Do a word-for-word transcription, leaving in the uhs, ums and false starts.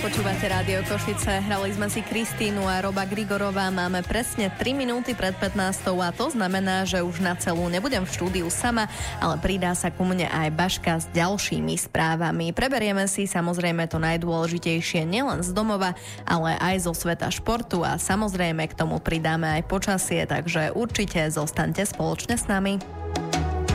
Počúvate Rádio Košice, hrali sme si Kristínu a Roba Grigorová, máme presne tri minúty pred pätnástou a to znamená, že už na celú nebudem v štúdiu sama, ale pridá sa ku mne aj Baška s ďalšími správami. Preberieme si samozrejme to najdôležitejšie nielen z domova, ale aj zo sveta športu a samozrejme k tomu pridáme aj počasie, takže určite zostaňte spoločne s nami.